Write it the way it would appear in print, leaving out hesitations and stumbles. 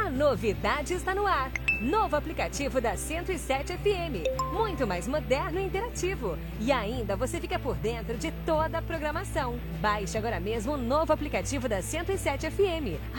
A novidade está no ar. Novo aplicativo da 107 FM. Muito mais moderno e interativo. E ainda você fica por dentro de toda a programação. Baixe agora mesmo o novo aplicativo da 107 FM.